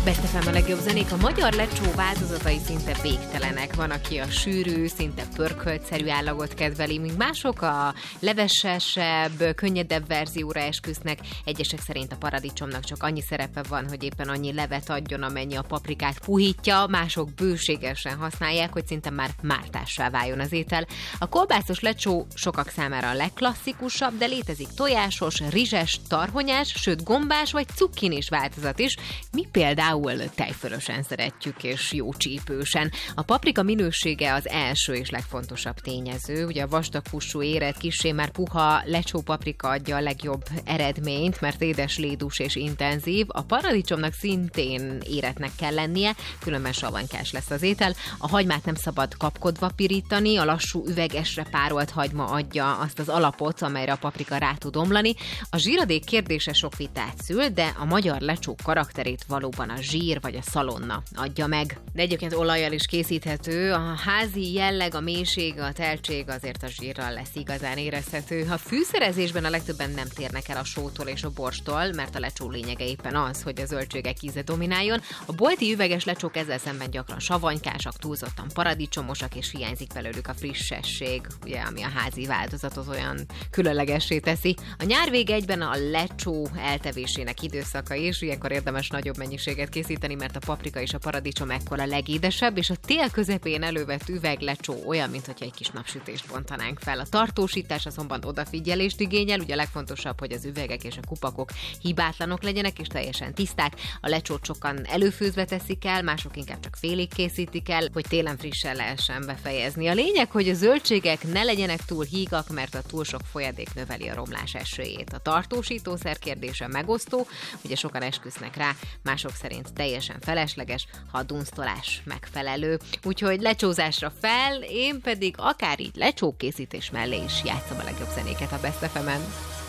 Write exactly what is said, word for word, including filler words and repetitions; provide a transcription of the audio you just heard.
Best ef em a legjobb zenék, a magyar lecsó változatai szinte végtelenek. Van, aki a sűrű, szinte pörköltszerű állagot kedveli, míg mások a levesesebb, könnyedebb verzióra esküsznek. Egyesek szerint a paradicsomnak csak annyi szerepe van, hogy éppen annyi levet adjon, amennyi a paprikát puhítja, mások bőségesen használják, hogy szinte már mártássá váljon az étel. A kolbászos lecsó sokak számára a legklasszikusabb, de létezik tojásos, rizses, tarhonyás, sőt gombás vagy cukkinis változat is. Mi például tejfölösen szeretjük, és jó csípősen. A paprika minősége az első és legfontosabb tényező. Ugye a vastaghúsú érett, kissé már puha lecsó paprika adja a legjobb eredményt, mert édes, lédús és intenzív. A paradicsomnak szintén éretnek kell lennie, különben savanykás lesz az étel. A hagymát nem szabad kapkodva pirítani, a lassú üvegesre párolt hagyma adja azt az alapot, amelyre a paprika rá tud omlani. A zsíradék kérdése sok vitát szül, de a magyar lecsó karakterét valóban a zsír vagy a szalonna adja meg. De egyébként olajjal is készíthető. A házi jelleg, a mélység, a teltség azért a zsírral lesz igazán érezhető. A fűszerezésben a legtöbben nem térnek el a sótól és a borstól, mert a lecsó lényege éppen az, hogy a zöldségek íze domináljon. A bolti üveges lecsók ezzel szemben gyakran savanykásak, túlzottan paradicsomosak, és hiányzik belőlük a frissesség, ugye, ami a házi változatot olyan különlegessé teszi. A nyár vége egyben a lecsó eltevésének időszaka is, ilyenkor érdemes nagyobb mennyiséget készíteni, mert a paprika és a paradicsom ekkor a legédesebb, és a tél közepén elővett üveglecsó olyan, mintha egy kis napsütést bontanánk fel. A tartósítás azonban odafigyelést igényel, ugye a legfontosabb, hogy az üvegek és a kupakok hibátlanok legyenek, és teljesen tiszták. A lecsót sokan előfőzve teszik el, mások inkább csak félig készítik el, hogy télen frissen lehessen befejezni. A lényeg, hogy a zöldségek ne legyenek túl hígak, mert a túl sok folyadék növeli a romlás esélyét. A tartósítószer kérdése megosztó, ugye sokan esküsznek rá, mások szerint teljesen felesleges, ha a dunsztolás megfelelő. Úgyhogy lecsózásra fel, én pedig akár így lecsókészítés mellé is játszom a legjobb zenéket a Best ef emen.